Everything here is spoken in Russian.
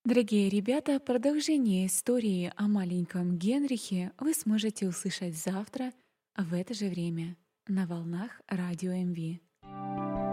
Дорогие ребята, продолжение истории о маленьком Генрихе вы сможете услышать завтра в это же время на волнах Радио МВ.